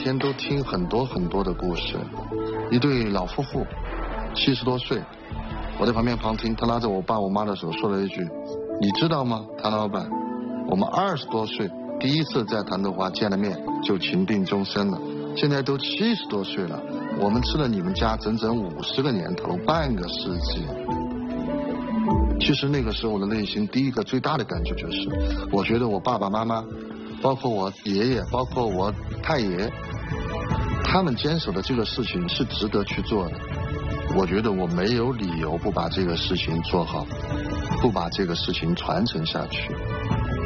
天都听很多很多的故事。一对老夫妇，70多岁，我在旁边旁听，他拉着我爸我妈的手说了一句：“你知道吗，谭老板，我们20多岁第一次在谭德华见了面就情定终身了，现在都70多岁了，我们吃了你们家整整50个年头，半个世纪。”其实那个时候我的内心第一个最大的感觉就是，我觉得我爸爸妈妈，包括我爷爷，包括我太爷，他们坚守的这个事情是值得去做的。我觉得我没有理由不把这个事情做好，不把这个事情传承下去。